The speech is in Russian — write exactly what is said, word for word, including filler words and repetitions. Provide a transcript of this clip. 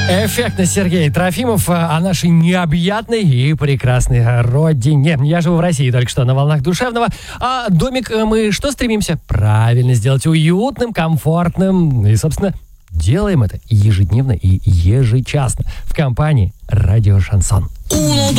Эффектно Сергей Трофимов о нашей необъятной и прекрасной родине. Я живу в России только что на волнах душевного. А домик мы что стремимся? Правильно, сделать уютным, комфортным. И, собственно, делаем это ежедневно и ежечасно в компании «Радио Шансон».